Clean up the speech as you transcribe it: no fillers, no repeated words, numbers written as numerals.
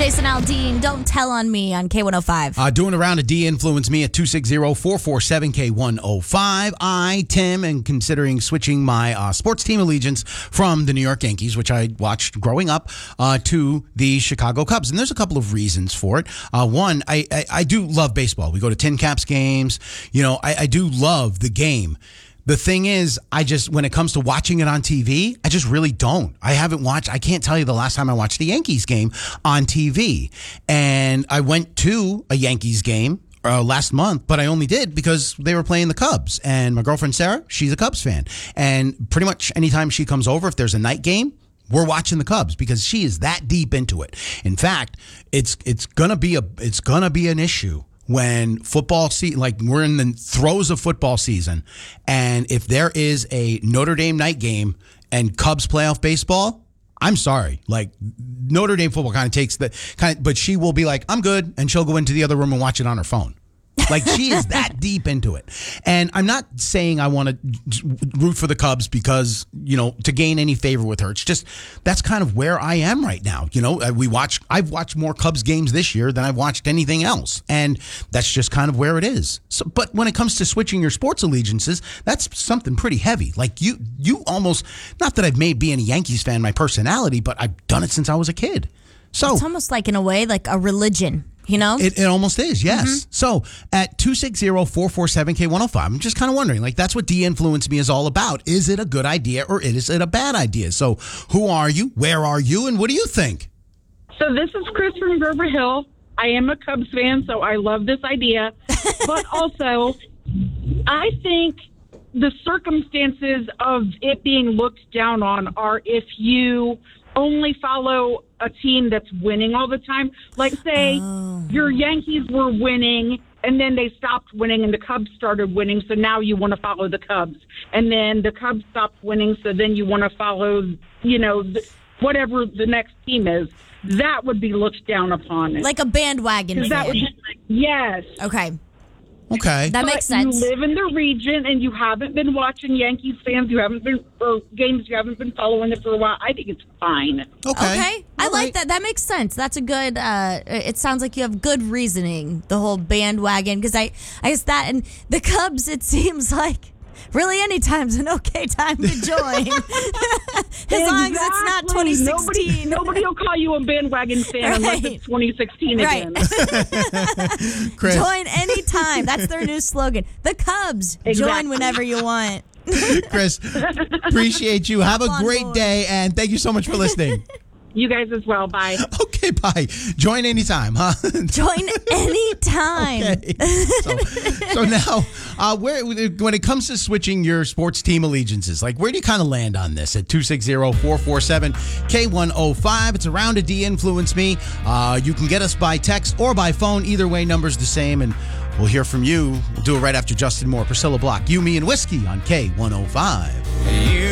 Jason Aldean, Don't Tell on Me on K105. Doing a round of D-Influence Me at 260-447-K105. I, Tim, am considering switching my sports team allegiance from the New York Yankees, which I watched growing up, to the Chicago Cubs. And there's a couple of reasons for it. One, I do love baseball. We go to Tin Caps games. I do love the game. The thing is, when it comes to watching it on TV, I just really don't. I can't tell you the last time I watched a Yankees game on TV. And I went to a Yankees game last month, but I only did because they were playing the Cubs. And my girlfriend, Sarah, she's a Cubs fan. And pretty much anytime she comes over, if there's a night game, we're watching the Cubs because she is that deep into it. In fact, it's gonna be an issue when football season, like we're in the throes of football season, and if there is a Notre Dame night game and Cubs playoff baseball, I'm sorry, like Notre Dame football kind of takes but she will be like, I'm good, and she'll go into the other room and watch it on her phone. Like she is that deep into it. And I'm not saying I want to root for the Cubs because, to gain any favor with her. It's just that's kind of where I am right now. I've watched more Cubs games this year than I've watched anything else. And that's just kind of where it is. So, but when it comes to switching your sports allegiances, that's something pretty heavy. Like you almost, not that I've made being a Yankees fan my personality, but I've done it since I was a kid. So it's almost like, in a way, like a religion. It almost is, yes. Mm-hmm. So at 260-447-K105, I'm just kind of wondering, like, that's what De-Influence Me is all about. Is it a good idea or is it a bad idea? So who are you? Where are you? And what do you think? So this is Chris from River Hill. I am a Cubs fan, so I love this idea. But also, I think the circumstances of it being looked down on are if you only follow a team that's winning all the time. Like, say, your Yankees were winning, and then they stopped winning, and the Cubs started winning, so now you want to follow the Cubs. And then the Cubs stopped winning, so then you want to follow, whatever the next team is. That would be looked down upon. Like a bandwagon fan. Yes. Okay. That makes sense. You live in the region and you haven't been watching Yankees games you haven't been following it for a while. I think it's fine. Okay. I like that. That makes sense. That's a good, it sounds like you have good reasoning, the whole bandwagon, because I guess that and the Cubs, it seems like really any time's an okay time to join. As long as it's not 2016. Nobody will call you a bandwagon fan unless it's 2016 again. Chris. Join anytime. That's their new slogan. The Cubs. Exactly. Join whenever you want. Chris, appreciate you. Have a great day, and thank you so much for listening. You guys as well. Bye. Okay, bye. Join anytime, huh? Join anytime. Okay. So now, when it comes to switching your sports team allegiances, like where do you kind of land on this? At 260-447-K105. It's a round of De-Influence Me. You can get us by text or by phone. Either way, number's the same, and we'll hear from you. We'll do it right after Justin Moore, Priscilla Block, You, Me, and Whiskey on K105.